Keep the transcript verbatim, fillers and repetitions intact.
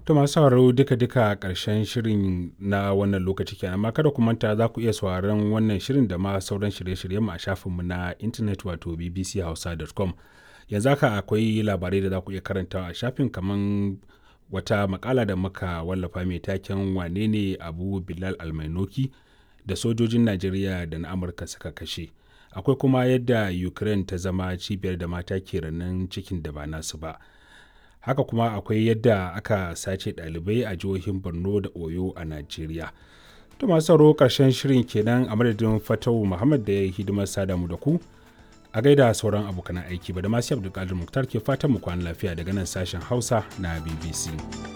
To masu sauraro duka-duka a ƙarshen shirin na wannan lokaci kenan, amma kada ku manta za ku iya sauraron wannan shirin da ma sauran shirye-shiryenmu a shafinmu na intanet wato b b c hausa dot com. Yanzu haka akwai labarai da za ku iya karantawa a shafin, kaman wata maƙala da muka wallafa mai taken "Wane ne Abu Bilal Almainoki da sojojin Najeriya da na Amurka suka kashe?" Akwai kuma yadda Ukraine ta zama cibiyar da mata ke renon cikin da ba nasu ba. Haka kuma akwai yadda aka sace ɗalibai a jihohin Borno da Oyo a Najeriya. To masu sauraro ƙarshen shirin kenan, a madadin Fatawu Muhammad da ya yi hidimar sada mu da ku. A gaida sauran abokan aiki, ba da masu Abdulkadir Muktar ke fatan mu kwana lafiya daga nan sashen Hausa na B B C.